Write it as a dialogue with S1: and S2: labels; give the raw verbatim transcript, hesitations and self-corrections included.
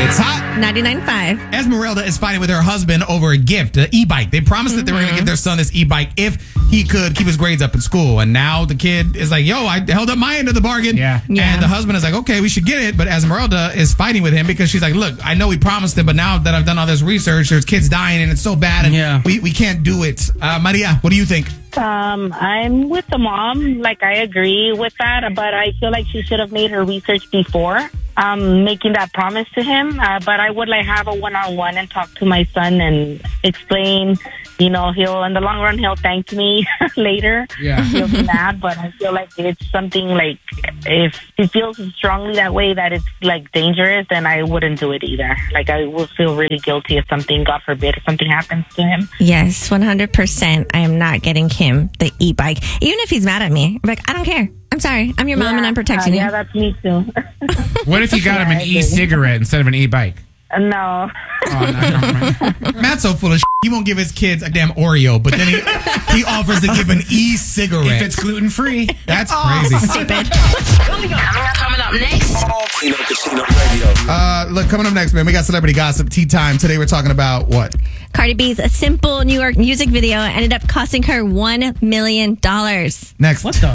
S1: It's hot.
S2: ninety-nine point five.
S1: Esmeralda is fighting with her husband over a gift, an e-bike. They promised that they were going to give their son this e-bike if he could keep his grades up in school. And now the kid is like, yo, I held up my end of the bargain.
S3: Yeah.
S2: Yeah.
S1: And the husband is like, okay, we should get it. But Esmeralda is fighting with him because she's like, look, I know we promised it, but now that I've done all this research, there's kids dying and it's so bad. And
S3: Yeah.
S1: we, we can't do it. Uh, Maria, what do you think?
S4: Um, I'm with the mom. Like, I agree with that, but I feel like she should have made her research before um, making that promise to him. Uh, but I would like have a one-on-one and talk to my son and explain. You know, he'll in the long run he'll thank me later.
S3: Yeah.
S4: He'll be mad, but I feel like it's something like if he feels strongly that way that it's like dangerous, then I wouldn't do it either. Like I will feel really guilty if something, God forbid, if something happens to him.
S2: Yes, one hundred percent. I am not getting Kim the e-bike. Even if he's mad at me. I'm like, I don't care. I'm sorry. I'm your mom
S4: Yeah,
S2: and I'm protecting
S4: uh,
S2: you.
S4: Yeah, that's me too.
S3: What if you got him an e-cigarette instead of an e-bike?
S4: No.
S3: Oh, no, no,
S1: Matt's so full of shit. He won't give his kids a damn Oreo, but then he he offers to give an e-cigarette.
S3: If it's gluten free,
S1: That's crazy.
S2: Stupid.
S5: Coming up next.
S6: Kino Casino Radio.
S1: Uh, look, coming up next, man, we got celebrity gossip, tea time. Today we're talking about what?
S2: Cardi B's a simple New York music video ended up costing her one million dollars.
S1: Next.
S3: what the